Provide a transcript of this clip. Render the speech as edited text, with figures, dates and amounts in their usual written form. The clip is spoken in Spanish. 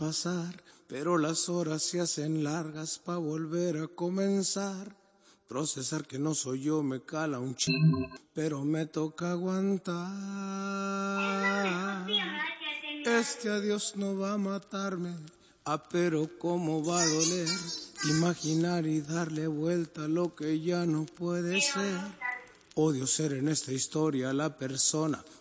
pasar, pero las horas se hacen largas pa' volver a comenzar. Procesar que no soy yo me cala un pero me toca aguantar. Este adiós no va a matarme, pero cómo va a doler. Imaginar y darle vuelta a lo que ya no puede ser. Odio ser en esta historia la persona